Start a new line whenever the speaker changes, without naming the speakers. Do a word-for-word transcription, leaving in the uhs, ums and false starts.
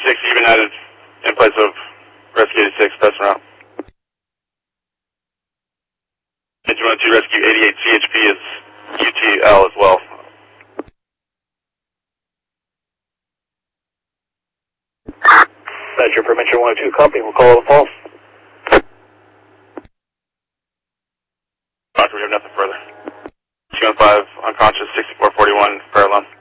eighty-six, even added in place of Rescue eighty-six, test route. Engine one two, Rescue eighty-eight C H P is U T L as well.
That's your Permit one oh two company, we'll call the false.
Doctor, we have nothing further. two one five, unconscious, sixty-four forty-one, prayer alarm.